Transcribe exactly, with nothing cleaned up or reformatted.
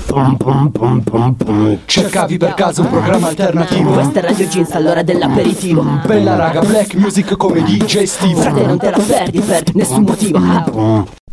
pum pum pum pum pum. Cercavi per caso un programma alternativo? Questa è Radio Jeans, all'ora dell'aperitivo. Bella raga, black music come D J Steve. Frate, non te la perdi per nessun motivo.